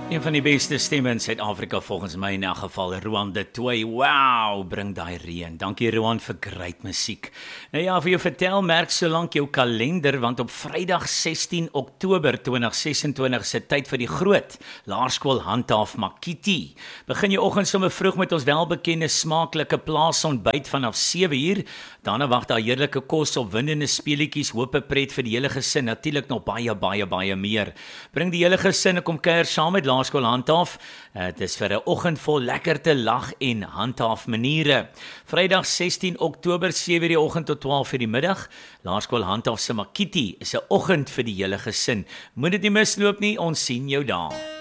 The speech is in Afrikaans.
Een van die beste stemme in Suid-Afrika volgens my in elk geval, Roan de Tooi. Wow, bring daai reën. Dankie Roan vir great musiek. Nou ja, vir jou vertel, merk solank jou kalender, want op Vrydag 16 Oktober 2026 se tyd vir die groot laerskool handhaaf Makiti. Begin jou oggend sommer vroeg met ons welbekende smaaklike plaasontbyt vanaf 7uur. Daarna wag daar heerlike kos, opwindende speletjies, hoop pret vir die hele gesin, natuurlik nog baie meer. Bring die hele gesin en kom kuier saam met Laerskool Handhaaf. Dit is vir 'n oggend vol lekker te lag en handhaaf maniere. Vrydag 16 Oktober 7:00 die oggend tot 12:00 die middag. Laerskool Handhaaf se Makiti is 'n oggend vir die hele gesin. Moet dit nie misloop nie, ons sien jou daar.